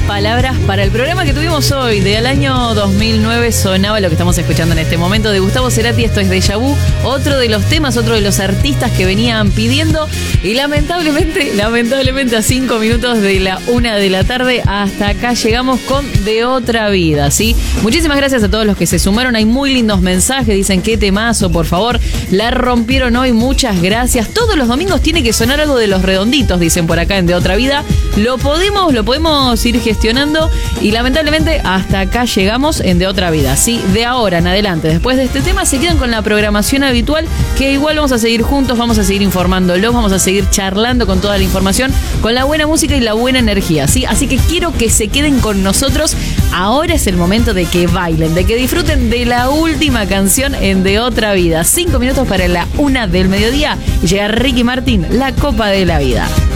palabras para el programa que tuvimos hoy. Del año 2009 sonaba lo que estamos escuchando en este momento de Gustavo Cerati. Esto es Déjà Vu, otro de los temas, otro de los artistas que venían pidiendo. Y lamentablemente a 5 minutos de la 1 de la tarde, hasta acá llegamos con De Otra Vida, ¿sí? Muchísimas gracias a todos los que se sumaron. Hay muy lindos mensajes, dicen qué temazo, por favor. La rompieron hoy, muchas gracias. Todos los domingos tiene que sonar algo de Los Redonditos, dicen por acá en De Otra Vida. Lo podemos ir gestionando y lamentablemente hasta acá llegamos en De Otra Vida, ¿sí? De ahora en adelante, después de este tema, se quedan con la programación habitual, que igual vamos a seguir juntos, vamos a seguir informándolos, vamos a seguir charlando con toda la información, con la buena música y la buena energía, ¿sí? Así que quiero que se queden con nosotros. Ahora es el momento de que bailen, de que disfruten de la última canción en De Otra Vida. 5 minutos para la 1 del mediodía y llega Ricky Martin, La Copa de la Vida.